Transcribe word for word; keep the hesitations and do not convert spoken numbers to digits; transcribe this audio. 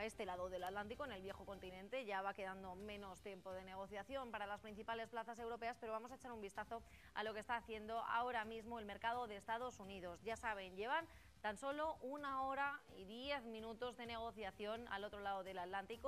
este lado del Atlántico, en el viejo continente. Ya va quedando menos tiempo de negociación para las principales plazas europeas, pero vamos a echar un vistazo a lo que está haciendo ahora mismo el mercado de Estados Unidos. Ya saben, llevan tan solo una hora y diez minutos de negociación al otro lado del Atlántico.